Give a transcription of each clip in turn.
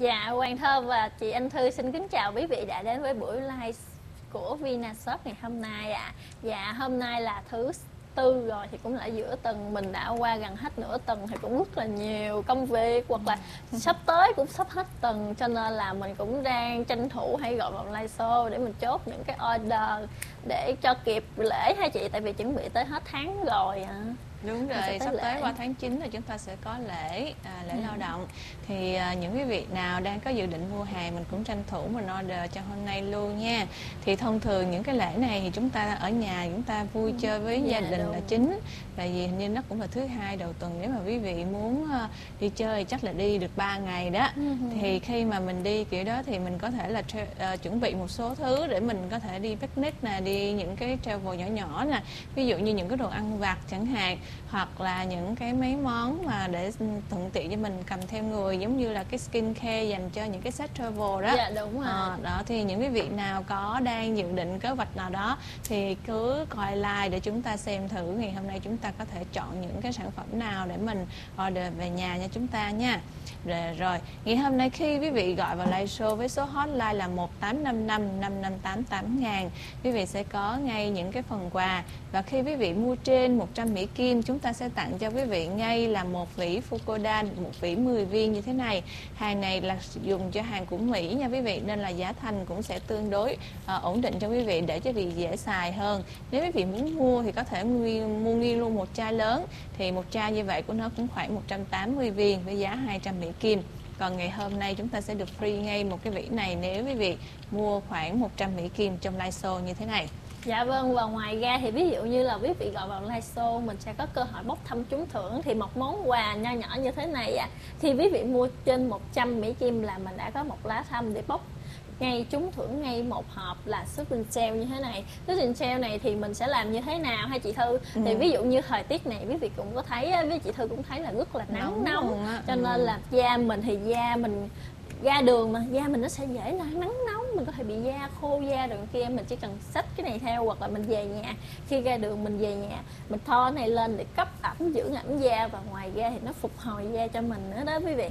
Dạ, Hoàng Thơ và chị Anh Thư xin kính chào quý vị đã đến với buổi live của Vinashop ngày hôm nay ạ. Dạ, hôm nay là thứ tư rồi thì cũng là giữa tuần, mình đã qua gần hết nửa tuần thì cũng rất là nhiều công việc, hoặc là sắp tới cũng sắp hết tuần, cho nên là mình cũng đang tranh thủ hay gọi vào live show để mình chốt những cái order để cho kịp lễ ha chị, tại vì chuẩn bị tới hết tháng rồi ạ. Đúng rồi, sắp tới qua tháng 9 là chúng ta sẽ có lễ lao động. Thì những quý vị nào đang có dự định mua hàng, mình cũng tranh thủ mình order cho hôm nay luôn nha. Thì thông thường những cái lễ này thì chúng ta ở nhà chúng ta vui chơi với gia đình là chính. Tại vì hình như nó cũng là thứ hai đầu tuần, nếu mà quý vị muốn đi chơi chắc là đi được 3 ngày đó. Thì khi mà mình đi kiểu đó thì mình có thể là chuẩn bị một số thứ để mình có thể đi picnic nè, đi những cái travel nhỏ nhỏ nè. Ví dụ như những cái đồ ăn vặt chẳng hạn, hoặc là những cái mấy món mà để thuận tiện cho mình cầm theo người, giống như là cái skin care dành cho những cái set travel đó. Dạ đúng rồi. Đó thì những cái vị nào có đang dự định kế hoạch nào đó thì cứ coi like để chúng ta xem thử ngày hôm nay chúng ta có thể chọn những cái sản phẩm nào để mình order về nhà cho chúng ta nha. Rồi, ngày hôm nay khi quý vị gọi vào live show với số hotline là 1855 558 8000, quý vị sẽ có ngay những cái phần quà. Và khi quý vị mua trên 100 Mỹ Kim, chúng ta sẽ tặng cho quý vị ngay là một vỉ Fucodan, một vỉ 10 viên như thế này. Hàng này là dùng cho hàng của Mỹ nha quý vị, nên là giá thành cũng sẽ tương đối ổn định cho quý vị để cho quý vị dễ xài hơn. Nếu quý vị muốn mua thì có thể mua nguyên luôn một chai lớn, thì một chai như vậy của nó cũng khoảng 180 viên với giá 200 Mỹ Kim. Còn ngày hôm nay chúng ta sẽ được free ngay một cái vỉ này nếu quý vị mua khoảng 100 Mỹ Kim trong live show như thế này. Dạ vâng, và ngoài ra thì ví dụ như là quý vị gọi vào live show, mình sẽ có cơ hội bốc thăm trúng thưởng. Thì một món quà nho nhỏ như thế này khi quý vị mua trên 100 Mỹ Kim là mình đã có một lá thăm để bốc ngay trúng thưởng ngay một hộp là shopping sale như thế này. Shopping sale này thì mình sẽ làm như thế nào hay chị Thư? Thì ví dụ như thời tiết này quý vị cũng có thấy, với chị Thư cũng thấy là rất là nóng. Cho nên là da mình ra đường mà da mình nó sẽ dễ là nắng nóng, mình có thể bị da khô da rồi kia, mình chỉ cần xách cái này theo, hoặc là mình về nhà, khi ra đường mình về nhà mình thoa cái này lên để cấp ẩm dưỡng ẩm da, và ngoài ra thì nó phục hồi da cho mình nữa đó quý vị.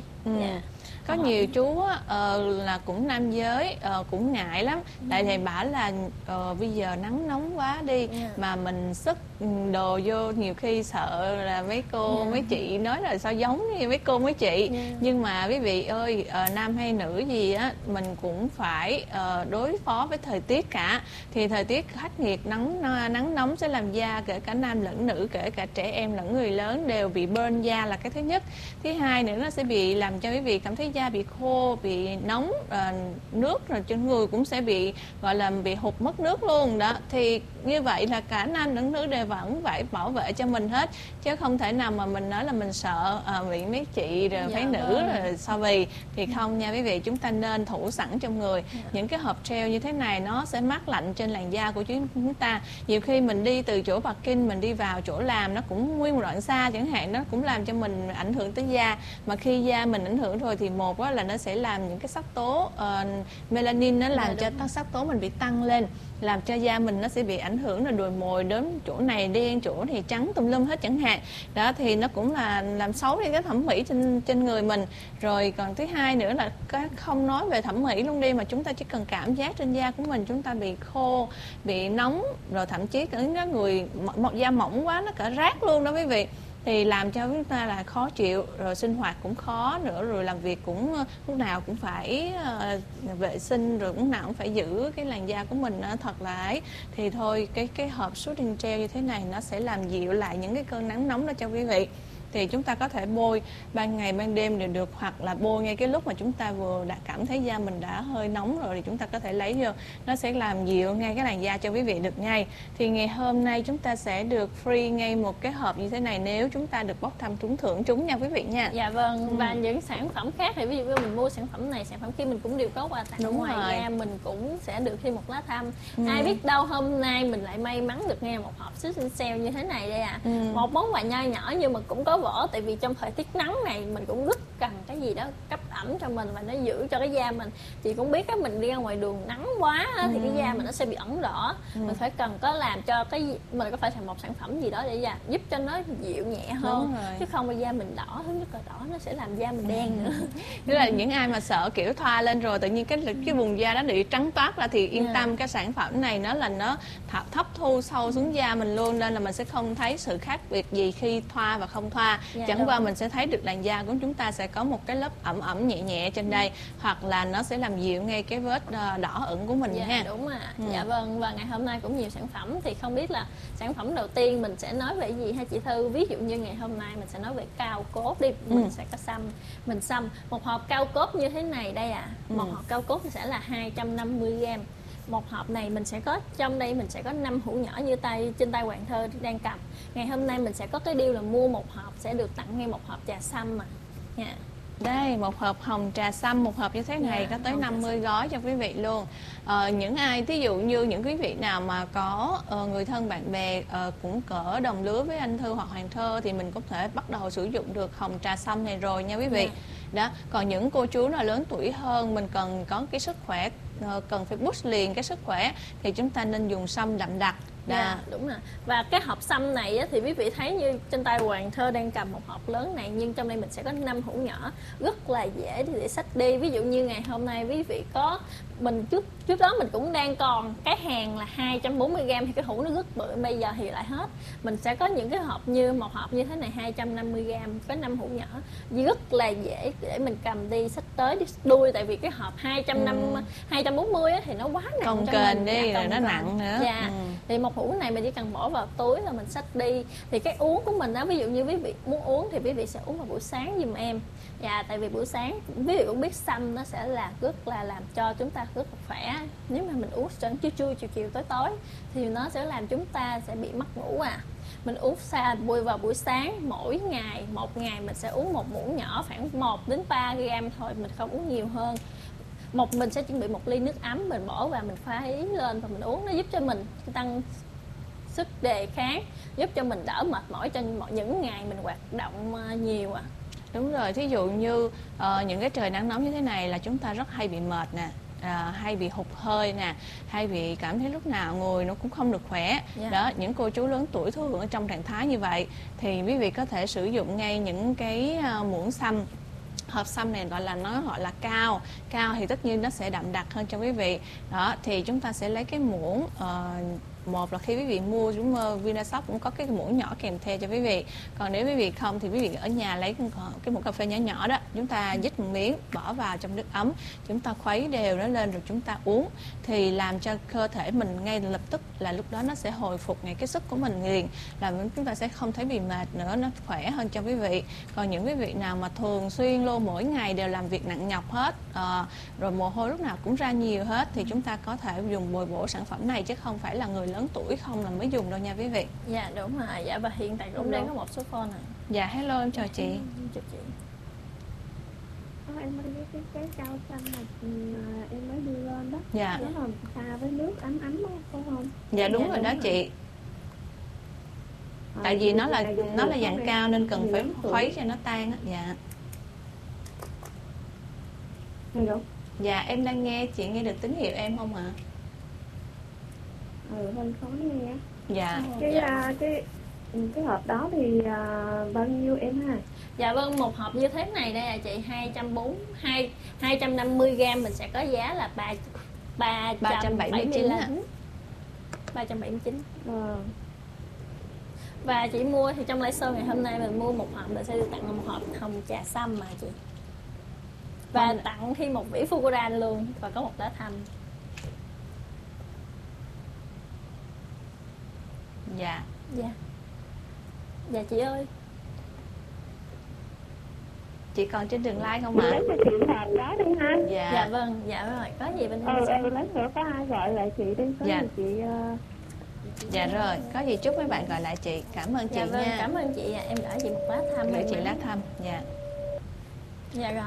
Có nhiều chú là cũng nam giới cũng ngại lắm, tại thầy bảo là bây giờ nắng nóng quá đi mà mình sức đồ vô, nhiều khi sợ là mấy cô mấy chị nói là sao giống như mấy cô mấy chị. Nhưng mà quý vị ơi, nam hay nữ gì á, mình cũng phải đối phó với thời tiết cả. Thì thời tiết khắc nghiệt nắng nóng sẽ làm da kể cả nam lẫn nữ, kể cả trẻ em lẫn người lớn đều bị burn da là cái thứ nhất. Thứ hai nữa, nó sẽ bị làm cho quý vị cảm thấy da bị khô, bị nóng, nước rồi trên người cũng sẽ bị gọi là bị hụt mất nước luôn đó. Thì như vậy là cả nam lẫn nữ đều vẫn phải bảo vệ cho mình hết, chứ không thể nào mà mình nói là mình sợ bị mấy chị rồi phái nữ rồi sao vì. Thì không nha quý vị, chúng ta nên thủ sẵn trong người những cái hộp gel như thế này, nó sẽ mát lạnh trên làn da của chúng ta. Nhiều khi mình đi từ chỗ parking mình đi vào chỗ làm, nó cũng nguyên một đoạn xa chẳng hạn, nó cũng làm cho mình ảnh hưởng tới da. Mà khi da mình ảnh hưởng rồi thì một là nó sẽ làm những cái sắc tố melanin, nó làm cho sắc tố mình bị tăng lên, làm cho da mình nó sẽ bị ảnh hưởng, là đồi mồi đến chỗ này đen, chỗ này trắng tùm lum hết chẳng hạn đó. Thì nó cũng là làm xấu đi cái thẩm mỹ trên người mình. Rồi còn thứ hai nữa là không nói về thẩm mỹ luôn đi, mà chúng ta chỉ cần cảm giác trên da của mình chúng ta bị khô, bị nóng, rồi thậm chí có người da mỏng quá nó cả rát luôn đó quý vị, thì làm cho chúng ta là khó chịu, rồi sinh hoạt cũng khó nữa, rồi làm việc cũng lúc nào cũng phải vệ sinh, rồi lúc nào cũng phải giữ cái làn da của mình thật là ấy. Thì thôi cái hộp soothing gel như thế này nó sẽ làm dịu lại những cái cơn nắng nóng đó cho quý vị. Thì chúng ta có thể bôi ban ngày ban đêm đều được, hoặc là bôi ngay cái lúc mà chúng ta vừa đã cảm thấy da mình đã hơi nóng rồi thì chúng ta có thể lấy vô, nó sẽ làm dịu ngay cái làn da cho quý vị được ngay. Thì ngày hôm nay chúng ta sẽ được free ngay một cái hộp như thế này nếu chúng ta được bốc thăm trúng thưởng trúng nha quý vị nha. Dạ vâng. Và những sản phẩm khác thì ví dụ như mình mua sản phẩm này, sản phẩm kia mình cũng đều có quà tặng. Ngoài ra mình cũng sẽ được thêm một lá thăm. Ai biết đâu hôm nay mình lại may mắn được nghe một hộp shopping sale như thế này đây một món quà nho nhỏ nhưng mà cũng có vỏ, tại vì trong thời tiết nắng này mình cũng rất cần cái gì đó cấp ẩm cho mình và nó giữ cho cái da mình. Chị cũng biết á, mình đi ra ngoài đường nắng quá á, thì cái da mình nó sẽ bị ẩn đỏ. Mình phải cần có làm cho mình có phải thành một sản phẩm gì đó để da giúp cho nó dịu nhẹ hơn, chứ không là da mình đỏ, thứ nhất là đỏ nó sẽ làm da mình đen nữa. Tức là những ai mà sợ kiểu thoa lên rồi tự nhiên cái vùng da đó bị trắng toát ra thì yên tâm, cái sản phẩm này nó hấp thu sâu xuống da mình luôn, nên là mình sẽ không thấy sự khác biệt gì khi thoa và không thoa. Chẳng qua mình sẽ thấy được làn da của chúng ta sẽ có một cái lớp ẩm ẩm nhẹ nhẹ trên đây, hoặc là nó sẽ làm dịu ngay cái vết đỏ ửng của mình ha. Đúng Dạ vâng, và ngày hôm nay cũng nhiều sản phẩm, thì không biết là sản phẩm đầu tiên mình sẽ nói về gì ha chị Thư? Ví dụ như ngày hôm nay mình sẽ nói về cao cốt đi, mình sẽ có xăm một hộp cao cốt như thế này đây một hộp cao cốt thì sẽ là 250g. Một hộp này mình sẽ có, trong đây mình sẽ có 5 hũ nhỏ như trên tay Hoàng Thơ đang cầm. Ngày hôm nay mình sẽ có cái deal là mua một hộp sẽ được tặng ngay một hộp trà sâm nha. Đây, một hộp hồng trà sâm, một hộp như thế này có tới 50 gói cho quý vị luôn. Những ai, thí dụ như những quý vị nào mà có người thân bạn bè cũng cỡ đồng lứa với anh Thư hoặc Hoàng Thơ thì mình có thể bắt đầu sử dụng được hồng trà sâm này rồi nha quý vị. Đó, còn những cô chú nào lớn tuổi hơn, mình cần có cái sức khỏe, cần phải boost liền cái sức khỏe thì chúng ta nên dùng sâm đậm đặc. Đúng rồi. Và cái hộp sâm này á, thì quý vị thấy như trên tay Hoàng Thơ đang cầm một hộp lớn này, nhưng trong đây mình sẽ có 5 hũ nhỏ rất là dễ để xách đi. Ví dụ như ngày hôm nay quý vị có, mình trước đó mình cũng đang còn cái hàng là 240g thì cái hũ nó rất bự, bây giờ thì lại hết. Mình sẽ có những cái hộp như một hộp như thế này 250g có 5 hũ nhỏ, rất là dễ để mình cầm đi xách tới đi đuôi, tại vì cái hộp 240 á, thì nó quá nặng, không kềnh đi rồi nó nặng nữa. Thì một hũ này mình chỉ cần bỏ vào túi là mình xách đi. Thì cái uống của mình đó, ví dụ như quý vị muốn uống thì quý vị sẽ uống vào buổi sáng giùm em. Tại vì buổi sáng quý vị cũng biết sâm nó sẽ là rất là làm cho chúng ta rất là khỏe. Nếu mà mình uống sẵn chiều tối thì nó sẽ làm chúng ta sẽ bị mất ngủ. Mình uống vào buổi sáng, mỗi ngày một ngày mình sẽ uống một muỗng nhỏ khoảng 1 đến 3g thôi, mình không uống nhiều hơn. Mình sẽ chuẩn bị 1 ly nước ấm, mình bỏ vào, mình pha ý lên và mình uống, nó giúp cho mình tăng sức đề kháng, giúp cho mình đỡ mệt mỏi trên những ngày mình hoạt động nhiều. Đúng rồi, thí dụ như những cái trời nắng nóng như thế này là chúng ta rất hay bị mệt nè, hay bị hụt hơi nè, hay bị cảm thấy lúc nào người nó cũng không được khỏe. Đó, những cô chú lớn tuổi thường ở trong trạng thái như vậy thì quý vị có thể sử dụng ngay những cái muỗng sâm. Hộp sâm này gọi là cao thì tất nhiên nó sẽ đậm đặc hơn cho quý vị. Đó, thì chúng ta sẽ lấy cái muỗng, một là khi quý vị mua Vinashop cũng có cái muỗng nhỏ kèm theo cho quý vị. Còn nếu quý vị không thì quý vị ở nhà lấy cái muỗng cà phê nhỏ nhỏ đó, chúng ta dít một miếng bỏ vào trong nước ấm, chúng ta khuấy đều nó lên rồi chúng ta uống, thì làm cho cơ thể mình ngay lập tức là lúc đó nó sẽ hồi phục ngay cái sức của mình liền, làm chúng ta sẽ không thấy bị mệt nữa, nó khỏe hơn cho quý vị. Còn những quý vị nào mà thường xuyên luôn mỗi ngày đều làm việc nặng nhọc hết, rồi mồ hôi lúc nào cũng ra nhiều hết, thì chúng ta có thể dùng bồi bổ sản phẩm này, chứ không phải là người lớn tuổi không là mới dùng đâu nha quý vị. Dạ đúng rồi. Và hiện tại cũng đang có một số phone này. Dạ hello, em chào chị. Chào chị. Em mới biết cái cao xanh mà em mới đưa lên đó. Dạ. Nó là pha với nước ấm đó, phải không? Dạ đúng rồi đó chị. Tại vì nó là dạng cao nên cần phải khuấy cho nó tan á. Dạ. Được. Dạ em đang nghe, chị nghe được tín hiệu em không ạ? Bên khó nghe. Dạ. Cái hộp đó thì bao nhiêu em ha? Dạ vâng, một hộp như thế này đây là chị 250g mình sẽ có giá là 379. 379. Và chị mua thì trong livestream ngày hôm nay mình mua một hộp, mình sẽ được tặng một hộp hồng trà sâm mà chị. Và tặng thêm một vỉ Fukuran luôn, và có một lá thăm. Dạ. Dạ chị ơi. Chị còn trên đường like không ạ? Lấy cho chị làm đó đi ha. Dạ vâng, dạ rồi, có gì bên em lấy nữa có ai gọi lại chị đi, có gì chị Dạ rồi, có gì chúc mấy bạn gọi lại chị. Cảm ơn chị nha. Cảm ơn chị, em gửi chị một lá thăm. Gửi chị lá thăm. Dạ. Dạ rồi.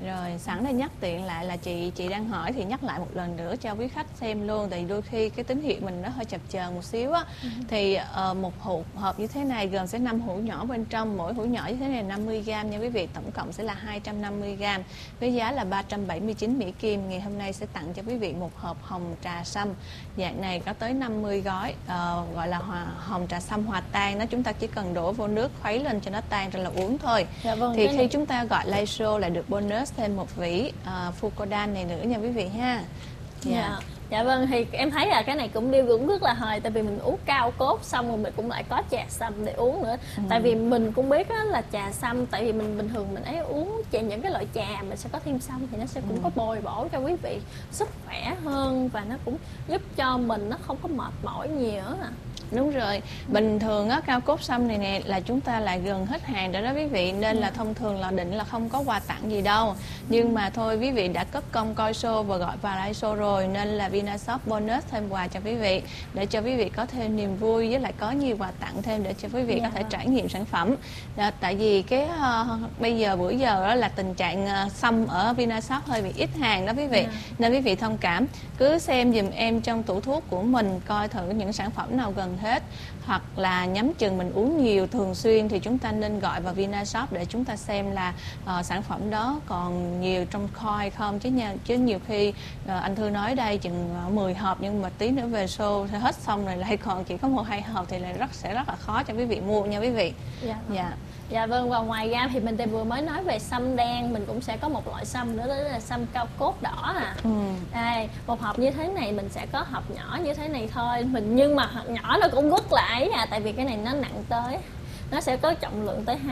Rồi sẵn đây nhắc tiện lại là chị đang hỏi thì nhắc lại một lần nữa cho quý khách xem luôn, tại đôi khi cái tín hiệu mình nó hơi chập chờn một xíu á. Thì một hộp như thế này gồm sẽ 5 hũ nhỏ bên trong, mỗi hũ nhỏ như thế này 50g nha quý vị, tổng cộng sẽ là 250g với giá là 379 Mỹ Kim. Ngày hôm nay sẽ tặng cho quý vị một hộp hồng trà sâm dạng này có tới 50 gói, gọi là hồng trà sâm hòa tan đó, chúng ta chỉ cần đổ vô nước khuấy lên cho nó tan rồi là uống thôi. Dạ vâng, thì khi chúng ta gọi Laisho lại được bonus thêm một vỉ Fucodan này nữa nha quý vị ha. Dạ vâng, thì em thấy là cái này cũng rất là hời, tại vì mình uống cao cốt xong rồi mình cũng lại có trà sâm để uống nữa. Tại vì mình cũng biết đó là trà sâm, tại vì mình bình thường mình ấy uống những cái loại trà mình sẽ có thêm sâm thì nó sẽ cũng có bồi bổ cho quý vị sức khỏe hơn, và nó cũng giúp cho mình nó không có mệt mỏi nhiều nữa. Đúng rồi, bình thường á, cao cốt sâm này nè là chúng ta lại gần hết hàng rồi đó quý vị, nên là thông thường là định là không có quà tặng gì đâu. Nhưng mà thôi quý vị đã cất công coi show và gọi vào live show rồi, nên là Vinashop bonus thêm quà cho quý vị để cho quý vị có thêm niềm vui, với lại có nhiều quà tặng thêm để cho quý vị có thể trải nghiệm sản phẩm. Tại vì cái bây giờ bữa giờ đó là tình trạng sâm ở Vinashop hơi bị ít hàng đó quý vị, nên quý vị thông cảm, cứ xem giùm em trong tủ thuốc của mình coi thử những sản phẩm nào gần hết, hoặc là nhắm chừng mình uống nhiều thường xuyên thì chúng ta nên gọi vào Vinashop để chúng ta xem là sản phẩm đó còn nhiều trong kho hay không, chứ nhiều khi anh Thư nói đây chừng 10 hộp nhưng mà tí nữa về show thì hết xong rồi lại còn chỉ có 1-2 hộp thì lại sẽ rất là khó cho quý vị mua nha quý vị. Dạ vâng, và ngoài ra thì mình vừa mới nói về sâm đen, mình cũng sẽ có một loại sâm nữa, đó là sâm cao cốt đỏ Đây, một hộp như thế này mình sẽ có hộp nhỏ như thế này thôi, nhưng mà hộp nhỏ nó cũng rất là ấy tại vì cái này nó nặng tới, nó sẽ có trọng lượng tới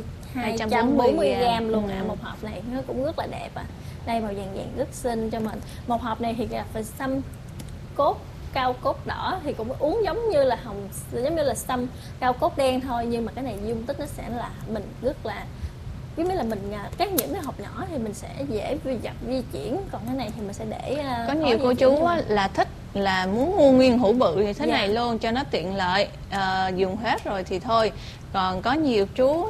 240g luôn một hộp này nó cũng rất là đẹp Đây màu vàng vàng rất xinh cho mình. Một hộp này thì là phần sâm cao cốt đỏ thì cũng uống giống như là sâm cao cốt đen thôi, nhưng mà cái này dung tích nó sẽ là mình rất là giống như là mình những cái hộp nhỏ thì mình sẽ dễ di chuyển, còn cái này thì mình sẽ để có nhiều cô chú là thích là muốn mua nguyên hũ bự thì thế này luôn cho nó tiện lợi, dùng hết rồi thì thôi. Còn có nhiều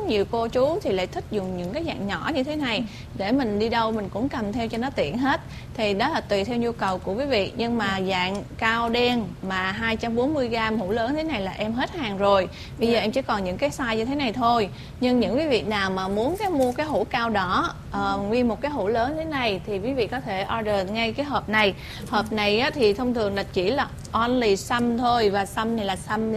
cô chú thì lại thích dùng những cái dạng nhỏ như thế này để mình đi đâu mình cũng cầm theo cho nó tiện hết. Thì đó là tùy theo nhu cầu của quý vị. Nhưng mà dạng cao đen mà 240g hũ lớn thế này là em hết hàng rồi. Bây giờ em chỉ còn những cái size như thế này thôi. Nhưng những quý vị nào mà muốn mua cái hũ cao đỏ nguyên một cái hũ lớn thế này thì quý vị có thể order ngay cái hộp này. Hộp này á, thì thông thường là chỉ là only sâm thôi, và sâm này là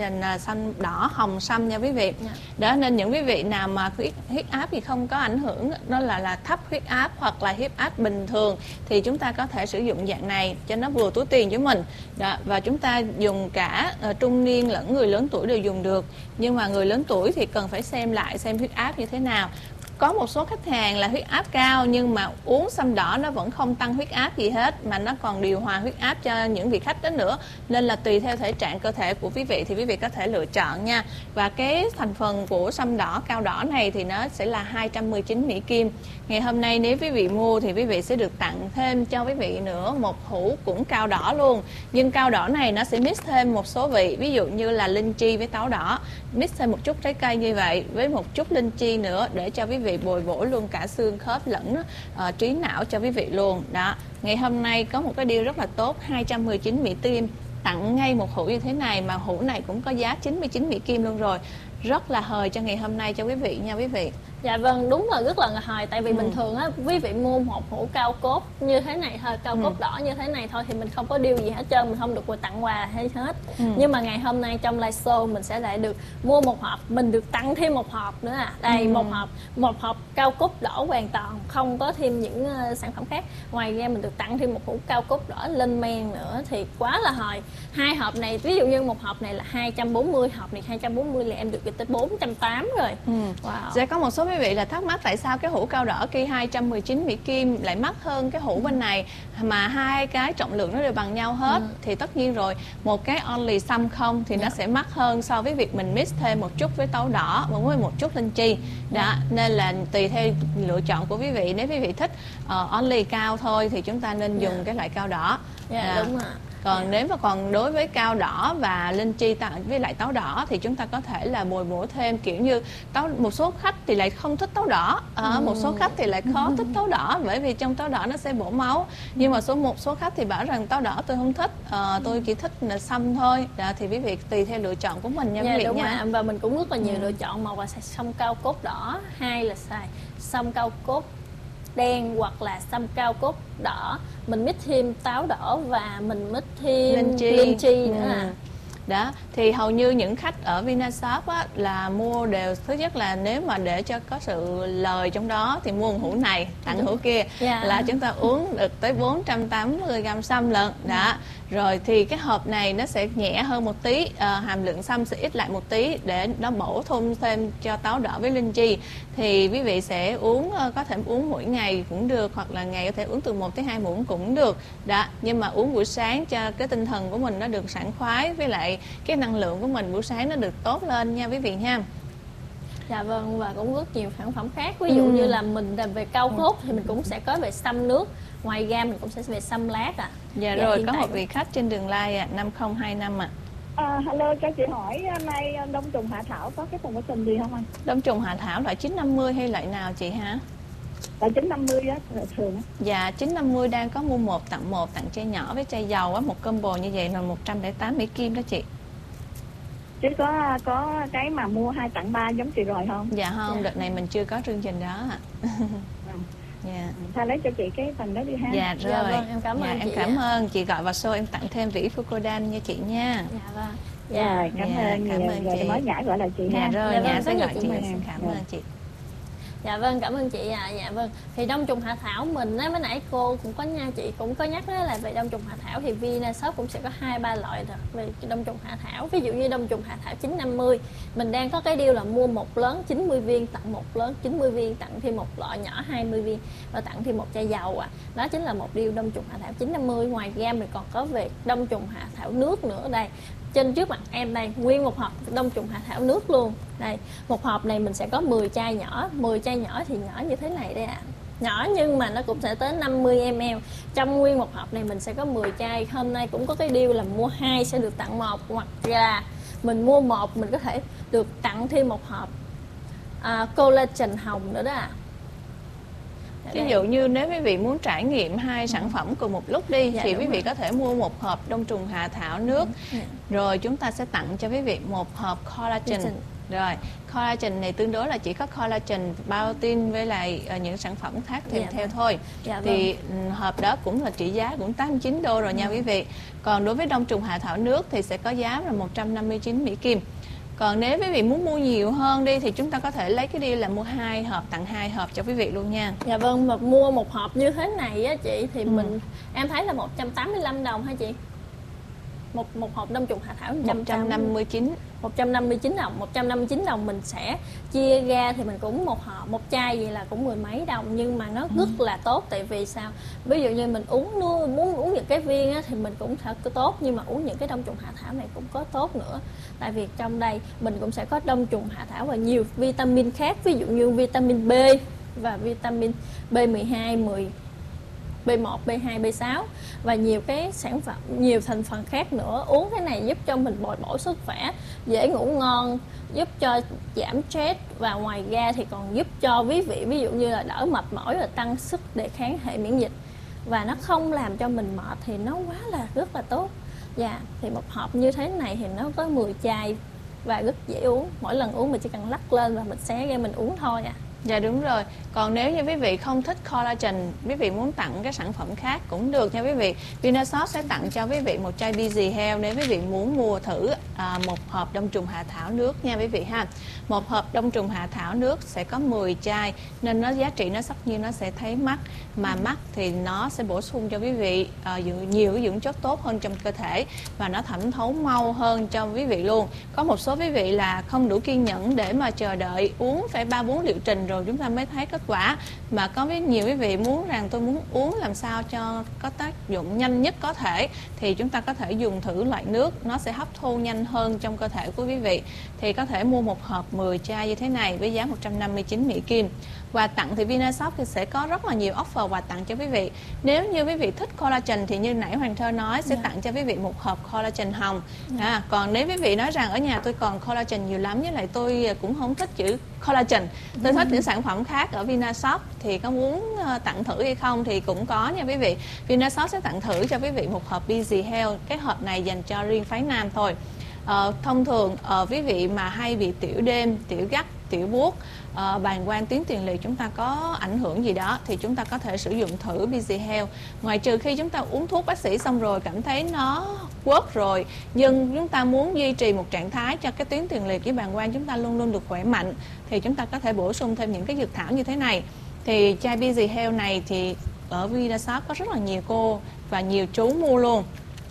sâm đỏ hồng sâm nha quý vị. Đó, nên những quý vị nào mà huyết áp thì không có ảnh hưởng, đó là thấp huyết áp hoặc là huyết áp bình thường thì chúng ta có thể sử dụng dạng này cho nó vừa túi tiền với mình. Đó, và chúng ta dùng cả trung niên lẫn người lớn tuổi đều dùng được, nhưng mà người lớn tuổi thì cần phải xem huyết áp như thế nào. Có một số khách hàng là huyết áp cao nhưng mà uống sâm đỏ nó vẫn không tăng huyết áp gì hết, mà nó còn điều hòa huyết áp cho những vị khách đó nữa. Nên là tùy theo thể trạng cơ thể của quý vị thì quý vị có thể lựa chọn nha. Và cái thành phần của sâm đỏ cao đỏ này thì nó sẽ là 219 Mỹ Kim. Ngày hôm nay nếu quý vị mua thì quý vị sẽ được tặng thêm cho quý vị nữa một hũ cũng cao đỏ luôn. Nhưng cao đỏ này nó sẽ mix thêm một số vị, ví dụ như là linh chi với táo đỏ, mix thêm một chút trái cây như vậy với một chút linh chi nữa để cho quý vị bồi bổ luôn cả xương khớp lẫn trí não cho quý vị luôn. Đó, ngày hôm nay có một cái deal rất là tốt, 219 Mỹ Kim tặng ngay một hũ như thế này, mà hũ này cũng có giá 99 Mỹ Kim luôn rồi. Rất là hời cho ngày hôm nay cho quý vị nha quý vị. Dạ vâng, đúng là rất là hời, tại vì bình thường á quý vị mua một hũ cao cốt như thế này thôi, cao cốt đỏ như thế này thôi thì mình không có deal gì hết trơn, mình không được tặng quà hay hết. Nhưng mà ngày hôm nay trong live show mình sẽ lại được mua một hộp, mình được tặng thêm một hộp nữa Đây một hộp cao cốt đỏ hoàn toàn, không có thêm những sản phẩm khác. Ngoài ra mình được tặng thêm một hũ cao cốt đỏ lên men nữa thì quá là hời. Hai hộp này, ví dụ như một hộp này là 240, hộp này 240 là em được tới 480 rồi. Wow. Sẽ có một số quý vị là thắc mắc tại sao cái hũ cao đỏ kia 219 Mỹ Kim lại mắc hơn cái hũ bên này, mà hai cái trọng lượng nó đều bằng nhau hết. Thì tất nhiên rồi, một cái only sâm không thì nó sẽ mắc hơn so với việc mình mix thêm một chút với táo đỏ với một chút linh chi. Đó, nên là tùy theo lựa chọn của quý vị. Nếu quý vị thích only cao thôi thì chúng ta nên dùng cái loại cao đỏ. Đúng rồi. Còn nếu mà còn đối với cao đỏ và linh chi với lại táo đỏ thì chúng ta có thể là bồi bổ thêm, kiểu như một số khách thì lại không thích táo đỏ, một số khách thì lại khó thích táo đỏ, bởi vì trong táo đỏ nó sẽ bổ máu. Nhưng mà một số khách thì bảo rằng táo đỏ tôi không thích, tôi chỉ thích là sâm thôi. Thì quý vị tùy theo lựa chọn của mình nha quý vị nha. Và mình cũng rất là nhiều lựa chọn. Một là xài sâm cao cốt đỏ, hai là xài sâm cao cốt đen hoặc là sâm cao cốt đỏ. Mình mix thêm táo đỏ và mình mix thêm linh chi nữa Đó, thì hầu như những khách ở Vinashop á, là mua đều, thứ nhất là nếu mà để cho có sự lời trong đó thì mua một hũ này tặng hũ kia, là chúng ta uống được tới 480g sâm lận. Đó, rồi thì cái hộp này nó sẽ nhẹ hơn một tí, hàm lượng sâm sẽ ít lại một tí để nó bổ sung thêm cho táo đỏ với linh chi. Thì quý vị sẽ uống, có thể uống mỗi ngày cũng được, hoặc là ngày có thể uống từ 1 tới 2 muỗng cũng được. Đó, nhưng mà uống buổi sáng cho cái tinh thần của mình nó được sảng khoái, với lại cái năng lượng của mình buổi sáng nó được tốt lên nha quý vị nha. Dạ vâng, và cũng rất nhiều sản phẩm khác. Ví dụ như là mình làm về cao cốt thì mình cũng sẽ có về sâm nước. Ngoài ra mình cũng sẽ về sâm lát Dạ rồi, có một vị khách trên đường line 5025 hello, cho chị hỏi nay đông trùng hạ thảo có cái promotion gì không anh? Đông trùng hạ thảo loại 950 hay loại nào chị hả? Loại 950 á, thường á. Dạ, 950 đang có mua 1 tặng 1, tặng chai nhỏ với chai dầu á, một combo như vậy là 108 Mỹ Kim đó chị. Chứ có cái mà mua 2 tặng 3 giống chị rồi không? Dạ không, đợt này mình chưa có chương trình đó ạ. Dạ. Thôi lấy cho chị cái phần đó đi ha. Dạ rồi. Dạ vâng, em cảm ơn chị. Em cảm ơn chị gọi vào show, em tặng thêm vỉ Fucodan nha chị nha. Dạ vâng. Rồi, cảm ơn chị. Mới Nhã gọi là chị ha. Dạ rồi, Nhã sẽ gọi chị. Cảm ơn chị. Dạ vâng, cảm ơn chị dạ vâng. Thì đông trùng hạ thảo mình á, mới nãy cô cũng có chị cũng có nhắc đó là về đông trùng hạ thảo thì Vinashop cũng sẽ có 2-3 loại rồi về đông trùng hạ thảo. Ví dụ như đông trùng hạ thảo 950, mình đang có cái deal là mua một lớn 90 viên tặng một lớn 90 viên, tặng thêm một lọ nhỏ 20 viên và tặng thêm một chai dầu Đó chính là một deal đông trùng hạ thảo 950. Ngoài ra mình còn có về đông trùng hạ thảo nước nữa đây. Trên trước mặt em đây, nguyên một hộp đông trùng hạ thảo nước luôn. Đây, một hộp này mình sẽ có 10 chai nhỏ. 10 chai nhỏ thì nhỏ như thế này đây Nhỏ nhưng mà nó cũng sẽ tới 50ml. Trong nguyên một hộp này mình sẽ có 10 chai. Hôm nay cũng có cái deal là mua 2 sẽ được tặng 1, hoặc là mình mua 1 mình có thể được tặng thêm một hộp collagen hồng nữa đó Ví dụ như nếu quý vị muốn trải nghiệm 2 sản phẩm cùng một lúc đi thì quý vị có thể mua một hộp đông trùng hạ thảo nước, rồi chúng ta sẽ tặng cho quý vị một hộp collagen. Rồi, collagen này tương đối là chỉ có collagen, biotin với lại những sản phẩm khác thêm theo thôi. Thì hộp đó cũng là trị giá cũng 89 đô rồi nha quý vị. Còn đối với đông trùng hạ thảo nước thì sẽ có giá là 159 Mỹ Kim. Còn nếu quý vị muốn mua nhiều hơn đi thì chúng ta có thể lấy cái deal là mua 2 hộp tặng 2 hộp cho quý vị luôn nha. Dạ vâng, mà mua một hộp như thế này á chị thì em thấy là 185 đồng hả chị? Một hộp đông trùng hạ thảo 159 đồng. 159 đồng mình sẽ chia ra thì mình cũng một chai vậy là cũng 10 mấy đồng, nhưng mà nó rất là tốt. Tại vì sao? Ví dụ như mình muốn uống những cái viên á, thì mình cũng sẽ tốt, nhưng mà uống những cái đông trùng hạ thảo này cũng có tốt nữa. Tại vì trong đây mình cũng sẽ có đông trùng hạ thảo và nhiều vitamin khác, ví dụ như vitamin B và vitamin B12, B1, B2, B6 và nhiều cái sản phẩm, nhiều thành phần khác nữa. Uống cái này giúp cho mình bồi bổ sức khỏe, dễ ngủ ngon, giúp cho giảm stress, và ngoài ra thì còn giúp cho quý vị ví dụ như là đỡ mệt mỏi và tăng sức đề kháng hệ miễn dịch, và nó không làm cho mình mệt thì nó rất là tốt. Thì một hộp như thế này thì nó có 10 chai và rất dễ uống. Mỗi lần uống mình chỉ cần lắc lên và mình xé ra mình uống thôi Dạ đúng rồi. Còn nếu như quý vị không thích collagen, quý vị muốn tặng cái sản phẩm khác cũng được nha quý vị. Vinashop sẽ tặng cho quý vị một chai BG Health nếu quý vị muốn mua thử một hộp đông trùng hạ thảo nước nha quý vị ha. Một hộp đông trùng hạ thảo nước sẽ có 10 chai nên nó giá trị nó sắc nhiên nó sẽ thấy mắc, mà mắc thì nó sẽ bổ sung cho quý vị nhiều cái dưỡng chất tốt hơn trong cơ thể và nó thẩm thấu mau hơn cho quý vị luôn. Có một số quý vị là không đủ kiên nhẫn để mà chờ đợi uống phải 3-4 liệu trình rồi chúng ta mới thấy kết quả. Mà có nhiều quý vị muốn rằng tôi muốn uống làm sao cho có tác dụng nhanh nhất có thể, thì chúng ta có thể dùng thử loại nước nó sẽ hấp thu nhanh hơn trong cơ thể của quý vị. Thì có thể mua một hộp 10 chai như thế này với giá 159 Mỹ Kim. Quà tặng thì Vinashop thì sẽ có rất là nhiều offer quà tặng cho quý vị. Nếu như quý vị thích collagen thì như nãy Hoàng Thơ nói sẽ tặng cho quý vị một hộp collagen hồng. Còn nếu quý vị nói rằng ở nhà tôi còn collagen nhiều lắm, với lại tôi cũng không thích chữ collagen, tôi thích những sản phẩm khác ở Vinashop, thì có muốn tặng thử hay không thì cũng có nha quý vị. Vinashop sẽ tặng thử cho quý vị một hộp Busy Health. Cái hộp này dành cho riêng phái nam thôi. Thông thường quý vị mà hay bị tiểu đêm, tiểu gắt, tiểu buốt, bàng quang, tuyến tiền liệt chúng ta có ảnh hưởng gì đó thì chúng ta có thể sử dụng thử Busy Health. Ngoài trừ khi chúng ta uống thuốc bác sĩ xong rồi cảm thấy nó work rồi, nhưng chúng ta muốn duy trì một trạng thái cho cái tuyến tiền liệt với bàng quang chúng ta luôn luôn được khỏe mạnh, thì chúng ta có thể bổ sung thêm những cái dược thảo như thế này. Thì chai Busy Health này thì ở Vinashop có rất là nhiều cô và nhiều chú mua luôn.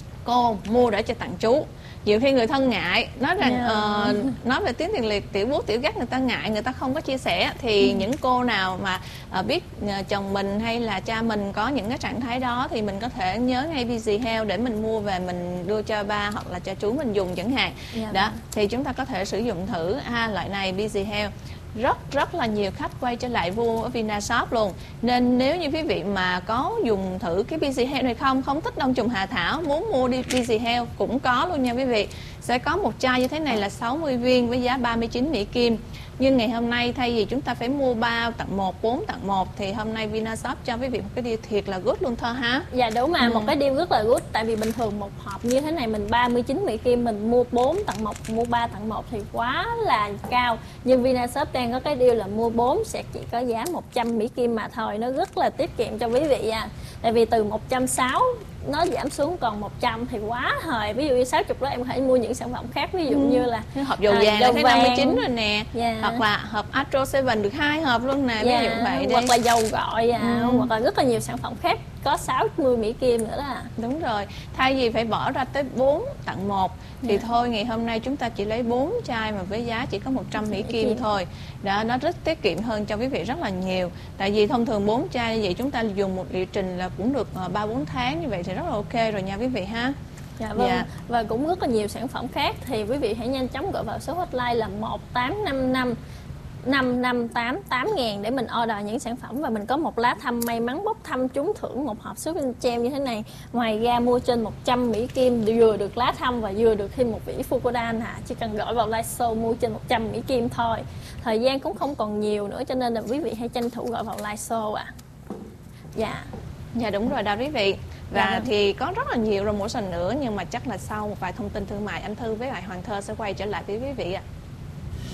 Cô mua để cho tặng chú. Nhiều khi người thân ngại nói rằng nói về tuyến tiền liệt, tiểu buốt, tiểu gắt, người ta ngại, người ta không có chia sẻ. Thì những cô nào mà biết chồng mình hay là cha mình có những cái trạng thái đó thì mình có thể nhớ ngay Busy Health để mình mua về mình đưa cho ba hoặc là cho chú mình dùng chẳng hạn. Đó, thì chúng ta có thể sử dụng thử loại này Busy Health. Rất là nhiều khách quay trở lại mua ở Vinashop luôn. Nên nếu như quý vị mà có dùng thử cái Busy Health này không thích đông trùng hạ thảo, muốn mua đi Busy Health cũng có luôn nha quý vị. Sẽ có một chai như thế này là 60 viên với giá 39 Mỹ Kim. Nhưng ngày hôm nay thay vì chúng ta phải mua 3 tặng 1, 4 tặng 1 thì hôm nay Vinashop cho quý vị một cái deal thiệt là good luôn Thơ ha. Dạ đúng mà, một cái deal rất là good. Tại vì bình thường một hộp như thế này mình 39 Mỹ Kim, mình mua 4 tặng 1, mua 3 tặng 1 thì quá là cao. Nhưng Vinashop đang có cái deal là mua 4 sẽ chỉ có giá 100 Mỹ Kim mà thôi. Nó rất là tiết kiệm cho quý vị nha. Tại vì từ 160 nó giảm xuống còn 100 thì quá hời. Ví dụ như 60 đó em có thể mua những sản phẩm khác, ví dụ như là hộp dầu vàng là thấy 59 rồi nè. Hoặc là hộp Astro 7 được 2 hộp luôn nè, ví dụ vậy đi. Hoặc là dầu gội hoặc là rất là nhiều sản phẩm khác có 60 Mỹ Kim nữa đó. Đúng rồi. Thay vì phải bỏ ra tới 4 tặng 1 thì thôi ngày hôm nay chúng ta chỉ lấy 4 chai mà với giá chỉ có 100 Mỹ Kim thôi. Đó, nó rất tiết kiệm hơn cho quý vị rất là nhiều. Tại vì thông thường 4 chai như vậy chúng ta dùng một liệu trình là cũng được 3-4 tháng, như vậy thì rất là ok rồi nha quý vị ha. Dạ vâng. Và cũng rất là nhiều sản phẩm khác thì quý vị hãy nhanh chóng gọi vào số hotline là 1855 5588.000 để mình order những sản phẩm. Và mình có một lá thăm may mắn bốc thăm trúng thưởng một hộp shopping treo như thế này. Ngoài ra mua trên 100 Mỹ Kim vừa được lá thăm và vừa được thêm một vỉ Fucodan chỉ cần gọi vào live show mua trên 100 Mỹ Kim thôi. Thời gian cũng không còn nhiều nữa cho nên là quý vị hãy tranh thủ gọi vào live show Dạ đúng rồi đó quý vị. Và thì có rất là nhiều promotion nữa, nhưng mà chắc là sau một vài thông tin thương mại anh Thư với lại Hoàng Thơ sẽ quay trở lại với quý vị ạ.